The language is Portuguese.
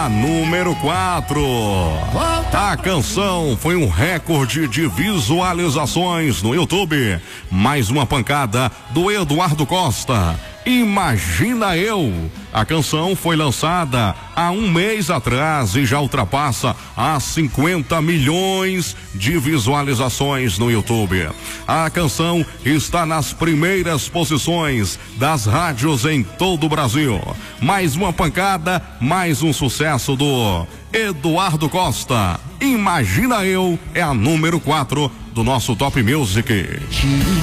a número 4. A canção foi um recorde de visualizações no YouTube. Mais uma pancada do Eduardo Costa. Imagina Eu. A canção foi lançada há um mês atrás e já ultrapassa as 50 milhões de visualizações no YouTube. A canção está nas primeiras posições das rádios em todo o Brasil. Mais uma pancada, mais um sucesso do Eduardo Costa. Imagina Eu é a número 4 do nosso Top Music.